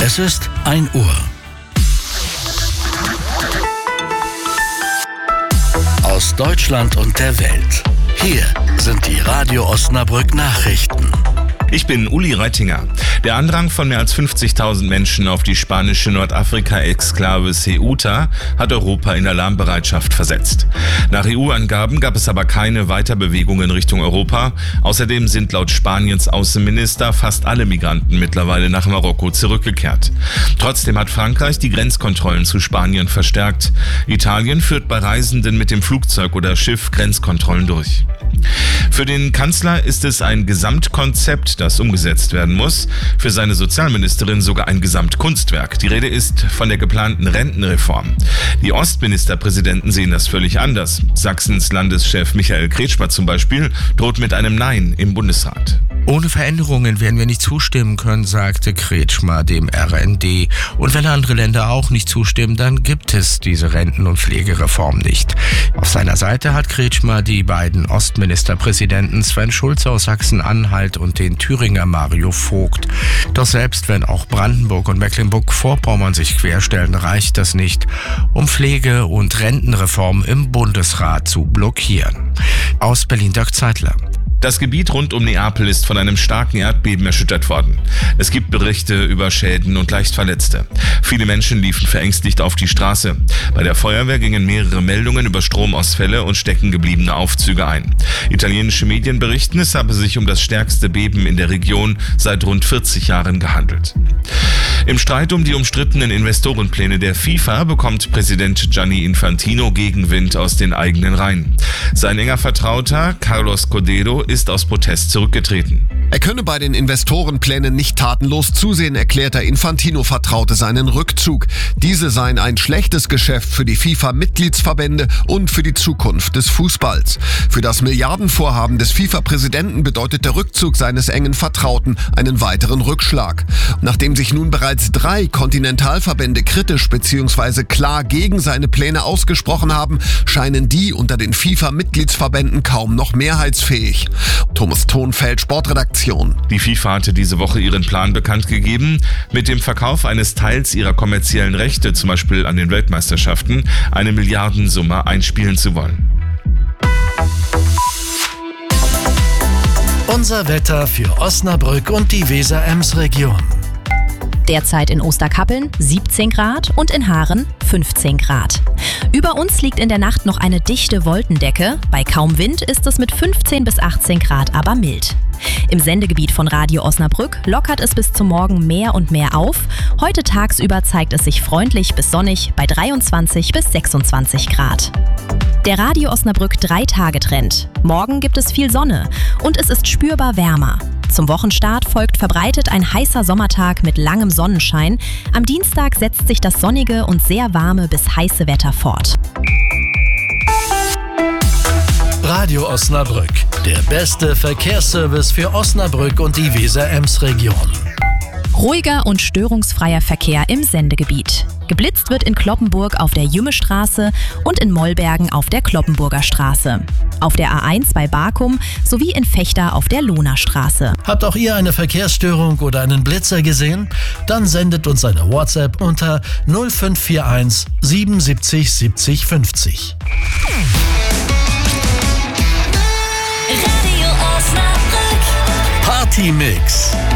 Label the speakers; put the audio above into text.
Speaker 1: Es ist 1 Uhr. Aus Deutschland und der Welt. Hier sind die Radio Osnabrück Nachrichten.
Speaker 2: Ich bin Uli Reitinger. Der Andrang von mehr als 50.000 Menschen auf die spanische Nordafrika-Exklave Ceuta hat Europa in Alarmbereitschaft versetzt. Nach EU-Angaben gab es aber keine Weiterbewegungen Richtung Europa. Außerdem sind laut Spaniens Außenminister fast alle Migranten mittlerweile nach Marokko zurückgekehrt. Trotzdem hat Frankreich die Grenzkontrollen zu Spanien verstärkt. Italien führt bei Reisenden mit dem Flugzeug oder Schiff Grenzkontrollen durch. Für den Kanzler ist es ein Gesamtkonzept, das umgesetzt werden muss. Für seine Sozialministerin sogar ein Gesamtkunstwerk. Die Rede ist von der geplanten Rentenreform. Die Ostministerpräsidenten sehen das völlig anders. Sachsens Landeschef Michael Kretschmer zum Beispiel droht mit einem Nein im Bundesrat.
Speaker 3: Ohne Veränderungen werden wir nicht zustimmen können, sagte Kretschmer dem RND. Und wenn andere Länder auch nicht zustimmen, dann gibt es diese Renten- und Pflegereform nicht. Auf seiner Seite hat Kretschmer die beiden Ostministerpräsidenten Sven Schulze aus Sachsen-Anhalt und den Thüringer Mario Vogt. Doch selbst wenn auch Brandenburg und Mecklenburg-Vorpommern sich querstellen, reicht das nicht, um Pflege- und Rentenreform im Bundesrat zu blockieren. Aus Berlin Dirk Zeitler.
Speaker 2: Das Gebiet rund um Neapel ist von einem starken Erdbeben erschüttert worden. Es gibt Berichte über Schäden und Leichtverletzte. Viele Menschen liefen verängstigt auf die Straße. Bei der Feuerwehr gingen mehrere Meldungen über Stromausfälle und steckengebliebene Aufzüge ein. Italienische Medien berichten, es habe sich um das stärkste Beben in der Region seit rund 40 Jahren gehandelt. Im Streit um die umstrittenen Investorenpläne der FIFA bekommt Präsident Gianni Infantino Gegenwind aus den eigenen Reihen. Sein enger Vertrauter Carlos Codero ist aus Protest zurückgetreten.
Speaker 4: Er könne bei den Investorenplänen nicht tatenlos zusehen, erklärt er. Infantino vertraute seinen Rückzug. Diese seien ein schlechtes Geschäft für die FIFA-Mitgliedsverbände und für die Zukunft des Fußballs. Für das Milliardenvorhaben des FIFA-Präsidenten bedeutet der Rückzug seines engen Vertrauten einen weiteren Rückschlag. Nachdem sich nun bereits 3 Kontinentalverbände kritisch bzw. klar gegen seine Pläne ausgesprochen haben, scheinen die unter den FIFA-Mitgliedsverbänden kaum noch mehrheitsfähig. Thomas Thonfeld, Sportredaktion.
Speaker 2: Die FIFA hatte diese Woche ihren Plan bekannt gegeben, mit dem Verkauf eines Teils ihrer kommerziellen Rechte, zum Beispiel an den Weltmeisterschaften, eine Milliardensumme einspielen zu wollen.
Speaker 1: Unser Wetter für Osnabrück und die Weser-Ems-Region.
Speaker 5: Derzeit in Osterkappeln 17 Grad und in Haaren 15 Grad. Über uns liegt in der Nacht noch eine dichte Wolkendecke. Bei kaum Wind ist es mit 15 bis 18 Grad aber mild. Im Sendegebiet von Radio Osnabrück lockert es bis zum Morgen mehr und mehr auf. Heute tagsüber zeigt es sich freundlich bis sonnig bei 23 bis 26 Grad. Der Radio Osnabrück 3-Tage-Trend. Morgen gibt es viel Sonne und es ist spürbar wärmer. Zum Wochenstart folgt verbreitet ein heißer Sommertag mit langem Sonnenschein. Am Dienstag setzt sich das sonnige und sehr warme bis heiße Wetter fort.
Speaker 1: Radio Osnabrück, der beste Verkehrsservice für Osnabrück und die Weser-Ems-Region.
Speaker 5: Ruhiger und störungsfreier Verkehr im Sendegebiet. Geblitzt wird in Cloppenburg auf der Jümmestraße und in Mollbergen auf der Cloppenburger Straße. Auf der A1 bei Barkum sowie in Vechta auf der Lohnerstraße.
Speaker 1: Habt auch ihr eine Verkehrsstörung oder einen Blitzer gesehen? Dann sendet uns eine WhatsApp unter 0541 77 70 50.
Speaker 6: Radio Osnabrück.
Speaker 1: Party Mix.